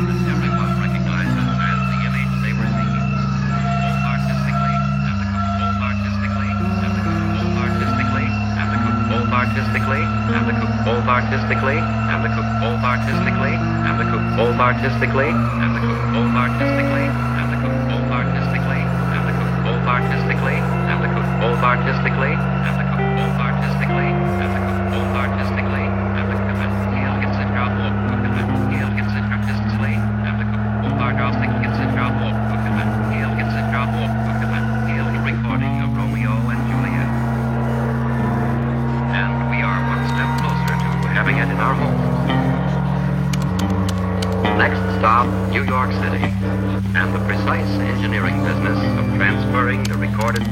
everyone recognizes as the image they were seeking. Both artistically, and the cook both artistically, and the cook both artistically, and the cook both artistically, and the cook both artistically, and the cook both artistically, and the cook both artistically, and the cook both artistically, and the cook both artistically, and the cook both artistically, and the cook both artistically, and the cook both artistically, and the cook both artistically, and the cook heel gets it out of heel gets it artistically, and the cook both artistic gets it out of heel gets it out of heel recording of Romeo and Juliet. And we are one step closer to having it in our home. Next stop, New York City, and the precise engineering business of transferring the recorded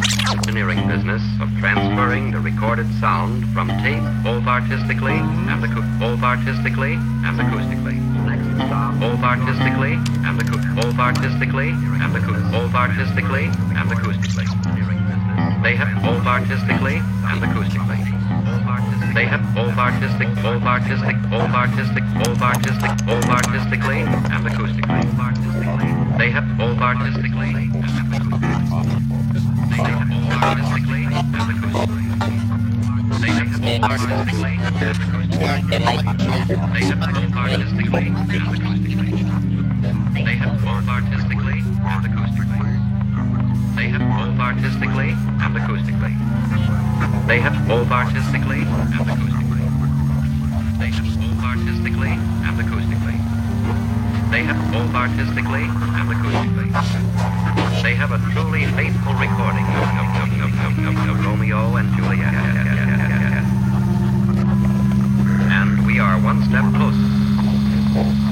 sound from tape both artistically and both artistically and acoustically. Next stop, both artistically and both artistically and both artistically and acoustically. They have both artistically and acoustically. They have both artistic, both artistic, both artistic, both artistic, both artistically and acoustically. They have both artistically and acoustically. They have both artistically and acoustically. They have both artistically and acoustically. They have both artistically and acoustically. They have both artistically and acoustically. They have both artistically and acoustically. They have both artistically and acoustically. They have both artistically and acoustically. They have both artistically and acoustically. They have a truly faithful recording of Romeo and Juliet. And we are one step closer.